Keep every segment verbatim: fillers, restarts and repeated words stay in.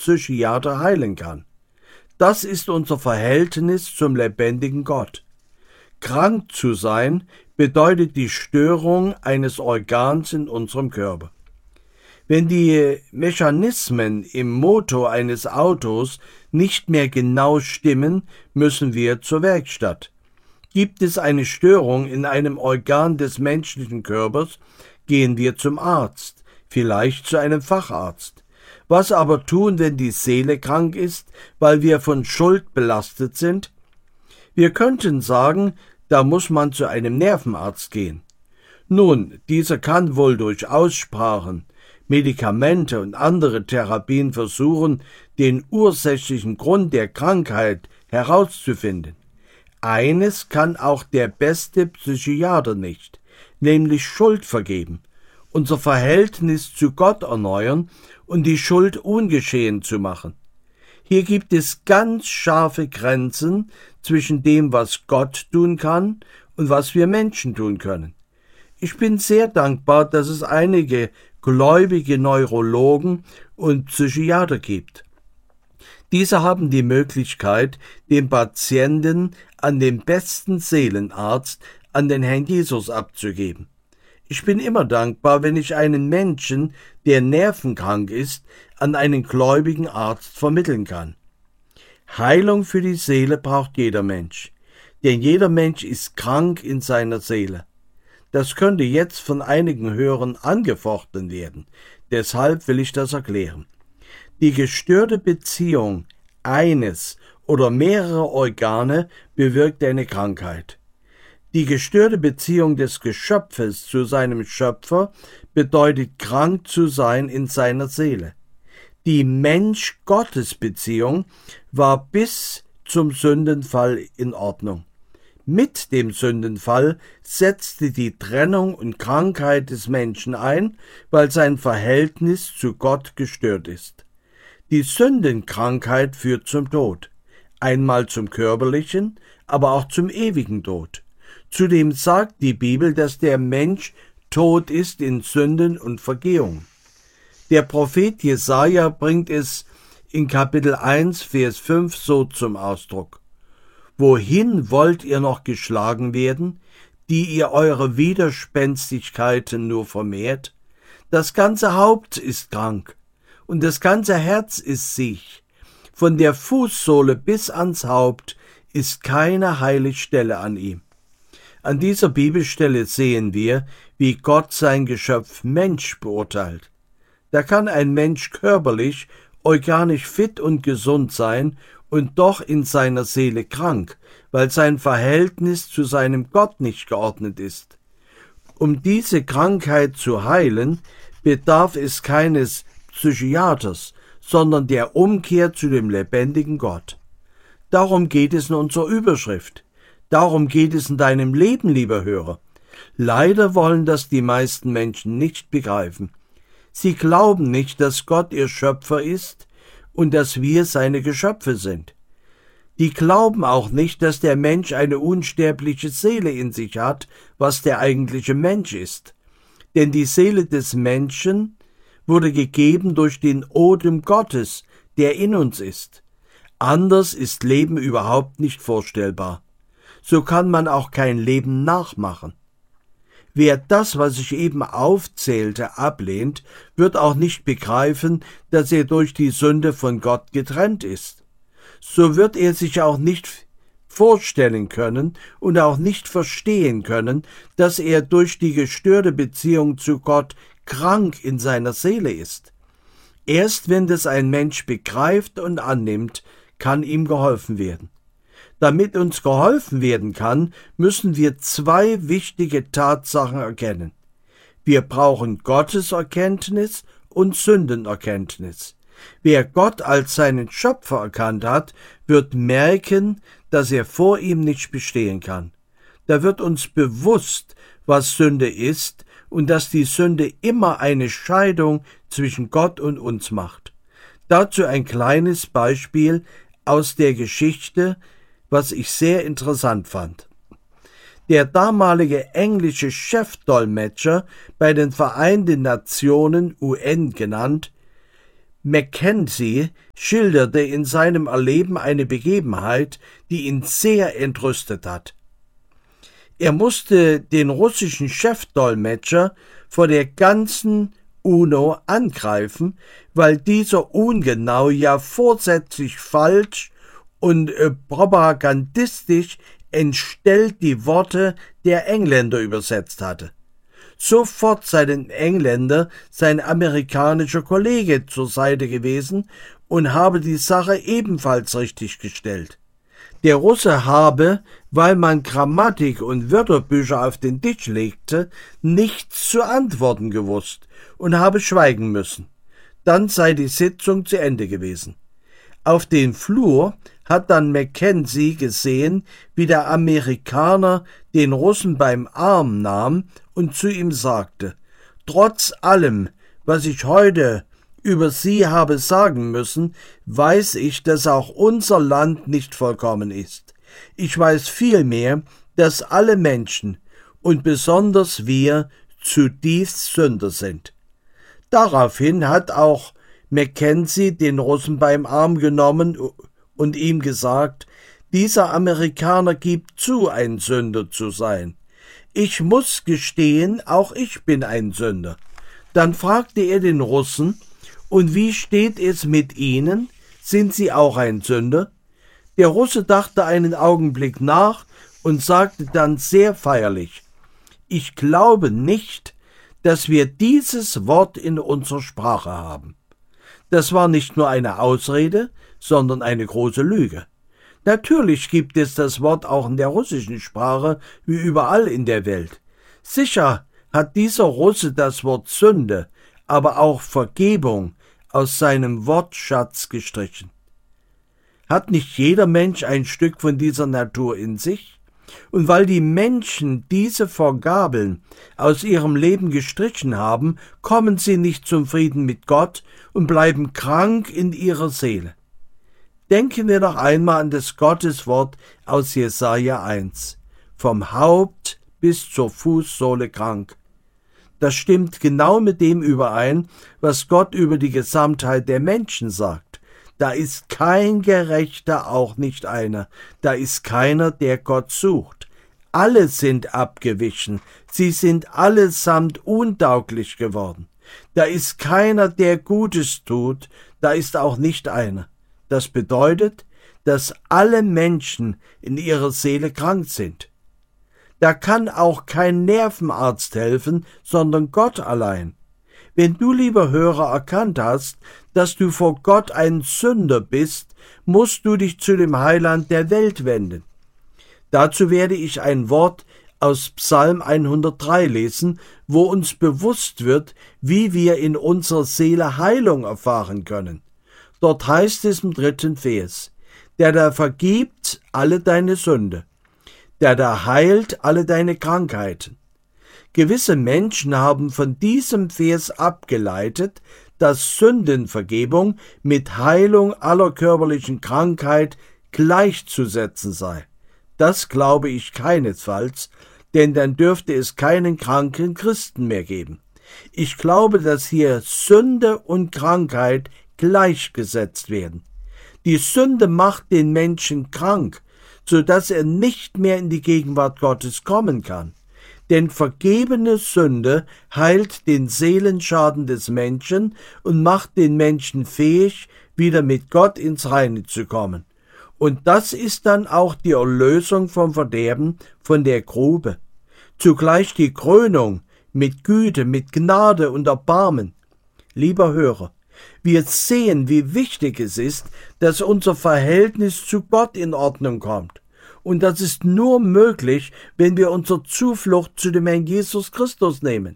Psychiater heilen kann. Das ist unser Verhältnis zum lebendigen Gott. Krank zu sein bedeutet die Störung eines Organs in unserem Körper. Wenn die Mechanismen im Motor eines Autos nicht mehr genau stimmen, müssen wir zur Werkstatt. Gibt es eine Störung in einem Organ des menschlichen Körpers, gehen wir zum Arzt, vielleicht zu einem Facharzt. Was aber tun, wenn die Seele krank ist, weil wir von Schuld belastet sind? Wir könnten sagen, da muss man zu einem Nervenarzt gehen. Nun, dieser kann wohl durch Aussprachen, Medikamente und andere Therapien versuchen, den ursächlichen Grund der Krankheit herauszufinden. Eines kann auch der beste Psychiater nicht, nämlich Schuld vergeben, unser Verhältnis zu Gott erneuern und die Schuld ungeschehen zu machen. Hier gibt es ganz scharfe Grenzen zwischen dem, was Gott tun kann und was wir Menschen tun können. Ich bin sehr dankbar, dass es einige gläubige Neurologen und Psychiater gibt. Diese haben die Möglichkeit, den Patienten an den besten Seelenarzt, an den Herrn Jesus abzugeben. Ich bin immer dankbar, wenn ich einen Menschen, der nervenkrank ist, an einen gläubigen Arzt vermitteln kann. Heilung für die Seele braucht jeder Mensch, denn jeder Mensch ist krank in seiner Seele. Das könnte jetzt von einigen Hörern angefochten werden, deshalb will ich das erklären. Die gestörte Beziehung eines oder mehrerer Organe bewirkt eine Krankheit. Die gestörte Beziehung des Geschöpfes zu seinem Schöpfer bedeutet, krank zu sein in seiner Seele. Die Mensch-Gottes-Beziehung war bis zum Sündenfall in Ordnung. Mit dem Sündenfall setzte die Trennung und Krankheit des Menschen ein, weil sein Verhältnis zu Gott gestört ist. Die Sündenkrankheit führt zum Tod, einmal zum körperlichen, aber auch zum ewigen Tod. Zudem sagt die Bibel, dass der Mensch tot ist in Sünden und Vergehung. Der Prophet Jesaja bringt es in Kapitel eins, Vers fünf so zum Ausdruck: Wohin wollt ihr noch geschlagen werden, die ihr eure Widerspenstigkeiten nur vermehrt? Das ganze Haupt ist krank und das ganze Herz ist siech. Von der Fußsohle bis ans Haupt ist keine heile Stelle an ihm. An dieser Bibelstelle sehen wir, wie Gott sein Geschöpf Mensch beurteilt. Da kann ein Mensch körperlich, organisch fit und gesund sein und doch in seiner Seele krank, weil sein Verhältnis zu seinem Gott nicht geordnet ist. Um diese Krankheit zu heilen, bedarf es keines Psychiaters, sondern der Umkehr zu dem lebendigen Gott. Darum geht es in unserer Überschrift. Darum geht es in deinem Leben, lieber Hörer. Leider wollen das die meisten Menschen nicht begreifen. Sie glauben nicht, dass Gott ihr Schöpfer ist und dass wir seine Geschöpfe sind. Die glauben auch nicht, dass der Mensch eine unsterbliche Seele in sich hat, was der eigentliche Mensch ist. Denn die Seele des Menschen wurde gegeben durch den Odem Gottes, der in uns ist. Anders ist Leben überhaupt nicht vorstellbar. So kann man auch kein Leben nachmachen. Wer das, was ich eben aufzählte, ablehnt, wird auch nicht begreifen, dass er durch die Sünde von Gott getrennt ist. So wird er sich auch nicht vorstellen können und auch nicht verstehen können, dass er durch die gestörte Beziehung zu Gott krank in seiner Seele ist. Erst wenn das ein Mensch begreift und annimmt, kann ihm geholfen werden. Damit uns geholfen werden kann, müssen wir zwei wichtige Tatsachen erkennen. Wir brauchen Gotteserkenntnis und Sündenerkenntnis. Wer Gott als seinen Schöpfer erkannt hat, wird merken, dass er vor ihm nicht bestehen kann. Da wird uns bewusst, was Sünde ist und dass die Sünde immer eine Scheidung zwischen Gott und uns macht. Dazu ein kleines Beispiel aus der Geschichte, was ich sehr interessant fand. Der damalige englische Chefdolmetscher bei den Vereinten Nationen, U N genannt, Mackenzie schilderte in seinem Erleben eine Begebenheit, die ihn sehr entrüstet hat. Er musste den russischen Chefdolmetscher vor der ganzen UNO angreifen, weil dieser ungenau, ja vorsätzlich falsch und äh, propagandistisch entstellt die Worte der Engländer übersetzt hatte. Sofort sei dem Engländer sein amerikanischer Kollege zur Seite gewesen und habe die Sache ebenfalls richtig gestellt. Der Russe habe, weil man Grammatik und Wörterbücher auf den Tisch legte, nichts zu antworten gewusst und habe schweigen müssen. Dann sei die Sitzung zu Ende gewesen. Auf dem Flur hat dann Mackenzie gesehen, wie der Amerikaner den Russen beim Arm nahm und zu ihm sagte: »Trotz allem, was ich heute über Sie habe sagen müssen, weiß ich, dass auch unser Land nicht vollkommen ist. Ich weiß vielmehr, dass alle Menschen und besonders wir zutiefst Sünder sind.« Daraufhin hat auch Mackenzie den Russen beim Arm genommen und ihm gesagt: »Dieser Amerikaner gibt zu, ein Sünder zu sein. Ich muss gestehen, auch ich bin ein Sünder.« Dann fragte er den Russen: »Und wie steht es mit Ihnen? Sind Sie auch ein Sünder?« Der Russe dachte einen Augenblick nach und sagte dann sehr feierlich: »Ich glaube nicht, dass wir dieses Wort in unserer Sprache haben.« Das war nicht nur eine Ausrede, sondern eine große Lüge. Natürlich gibt es das Wort auch in der russischen Sprache, wie überall in der Welt. Sicher hat dieser Russe das Wort Sünde, aber auch Vergebung aus seinem Wortschatz gestrichen. Hat nicht jeder Mensch ein Stück von dieser Natur in sich? Und weil die Menschen diese Vokabeln aus ihrem Leben gestrichen haben, kommen sie nicht zum Frieden mit Gott und bleiben krank in ihrer Seele. Denken wir noch einmal an das Gotteswort aus Jesaja eins. Vom Haupt bis zur Fußsohle krank. Das stimmt genau mit dem überein, was Gott über die Gesamtheit der Menschen sagt. Da ist kein Gerechter, auch nicht einer. Da ist keiner, der Gott sucht. Alle sind abgewichen. Sie sind allesamt untauglich geworden. Da ist keiner, der Gutes tut. Da ist auch nicht einer. Das bedeutet, dass alle Menschen in ihrer Seele krank sind. Da kann auch kein Nervenarzt helfen, sondern Gott allein. Wenn du, lieber Hörer, erkannt hast, dass du vor Gott ein Sünder bist, musst du dich zu dem Heiland der Welt wenden. Dazu werde ich ein Wort aus Psalm hundertdrei lesen, wo uns bewusst wird, wie wir in unserer Seele Heilung erfahren können. Dort heißt es im dritten Vers: Der da vergibt alle deine Sünde, der da heilt alle deine Krankheiten. Gewisse Menschen haben von diesem Vers abgeleitet, dass Sündenvergebung mit Heilung aller körperlichen Krankheit gleichzusetzen sei. Das glaube ich keinesfalls, denn dann dürfte es keinen kranken Christen mehr geben. Ich glaube, dass hier Sünde und Krankheit gleichgesetzt werden. Die Sünde macht den Menschen krank, so dass er nicht mehr in die Gegenwart Gottes kommen kann. Denn vergebene Sünde heilt den Seelenschaden des Menschen und macht den Menschen fähig, wieder mit Gott ins Reine zu kommen. Und das ist dann auch die Erlösung vom Verderben, von der Grube. Zugleich die Krönung mit Güte, mit Gnade und Erbarmen. Lieber Hörer, wir sehen, wie wichtig es ist, dass unser Verhältnis zu Gott in Ordnung kommt. Und das ist nur möglich, wenn wir unsere Zuflucht zu dem Herrn Jesus Christus nehmen.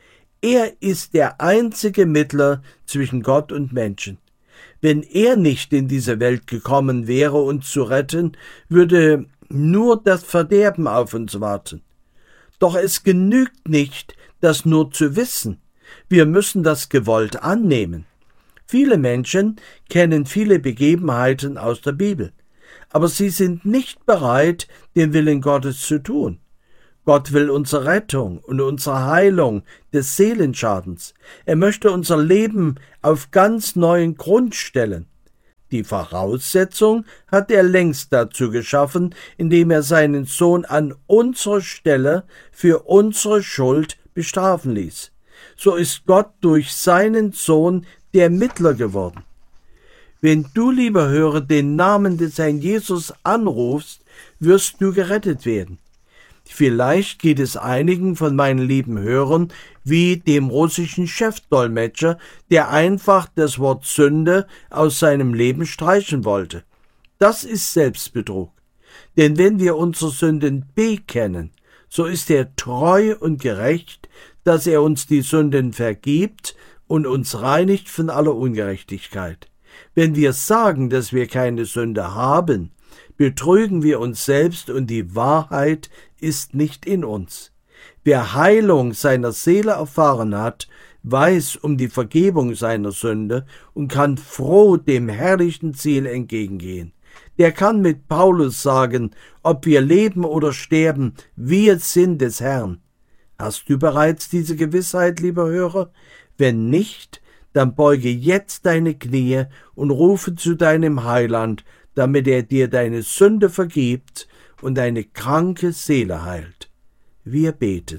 Er ist der einzige Mittler zwischen Gott und Menschen. Wenn er nicht in diese Welt gekommen wäre, uns zu retten, würde nur das Verderben auf uns warten. Doch es genügt nicht, das nur zu wissen. Wir müssen das gewollt annehmen. Viele Menschen kennen viele Begebenheiten aus der Bibel, aber sie sind nicht bereit, den Willen Gottes zu tun. Gott will unsere Rettung und unsere Heilung des Seelenschadens. Er möchte unser Leben auf ganz neuen Grund stellen. Die Voraussetzung hat er längst dazu geschaffen, indem er seinen Sohn an unserer Stelle für unsere Schuld bestrafen ließ. So ist Gott durch seinen Sohn der Mittler geworden. Wenn du, lieber Hörer, den Namen des Herrn Jesus anrufst, wirst du gerettet werden. Vielleicht geht es einigen von meinen lieben Hörern wie dem russischen Chefdolmetscher, der einfach das Wort Sünde aus seinem Leben streichen wollte. Das ist Selbstbetrug. Denn wenn wir unsere Sünden bekennen, so ist er treu und gerecht, dass er uns die Sünden vergibt und uns reinigt von aller Ungerechtigkeit. Wenn wir sagen, dass wir keine Sünde haben, betrügen wir uns selbst und die Wahrheit ist nicht in uns. Wer Heilung seiner Seele erfahren hat, weiß um die Vergebung seiner Sünde und kann froh dem herrlichen Ziel entgegengehen. Der kann mit Paulus sagen, ob wir leben oder sterben, wir sind des Herrn. Hast du bereits diese Gewissheit, lieber Hörer? Wenn nicht, dann beuge jetzt deine Knie und rufe zu deinem Heiland, damit er dir deine Sünde vergibt und deine kranke Seele heilt. Wir beten.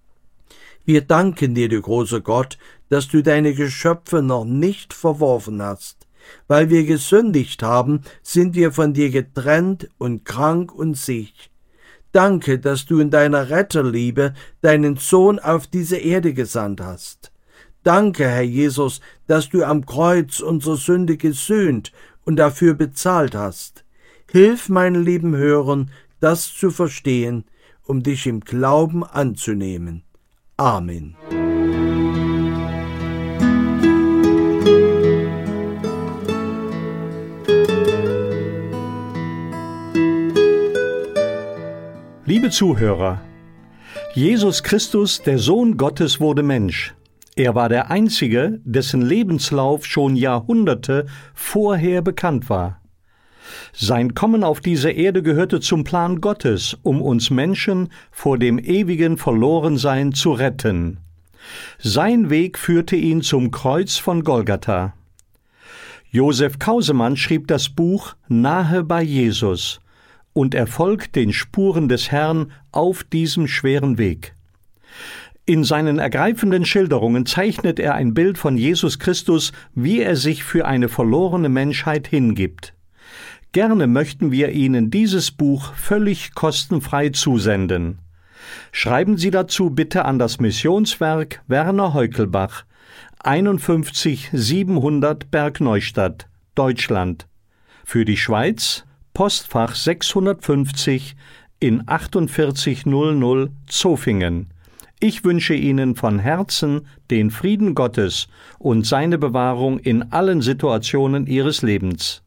Wir danken dir, du großer Gott, dass du deine Geschöpfe noch nicht verworfen hast. Weil wir gesündigt haben, sind wir von dir getrennt und krank und sick. Danke, dass du in deiner Retterliebe deinen Sohn auf diese Erde gesandt hast. Danke, Herr Jesus, dass du am Kreuz unsere Sünde gesühnt und dafür bezahlt hast. Hilf meinen lieben Hörern, das zu verstehen, um dich im Glauben anzunehmen. Amen. Liebe Zuhörer, Jesus Christus, der Sohn Gottes, wurde Mensch. Er war der Einzige, dessen Lebenslauf schon Jahrhunderte vorher bekannt war. Sein Kommen auf diese Erde gehörte zum Plan Gottes, um uns Menschen vor dem ewigen Verlorensein zu retten. Sein Weg führte ihn zum Kreuz von Golgatha. Josef Kausemann schrieb das Buch Nahe bei Jesus und er folgt den Spuren des Herrn auf diesem schweren Weg. In seinen ergreifenden Schilderungen zeichnet er ein Bild von Jesus Christus, wie er sich für eine verlorene Menschheit hingibt. Gerne möchten wir Ihnen dieses Buch völlig kostenfrei zusenden. Schreiben Sie dazu bitte an das Missionswerk Werner Heukelbach, einundfünfzig siebenhundert Bergneustadt, Deutschland. Für die Schweiz Postfach sechshundertfünfzig in achtundvierzig null null Zofingen. Ich wünsche Ihnen von Herzen den Frieden Gottes und seine Bewahrung in allen Situationen Ihres Lebens.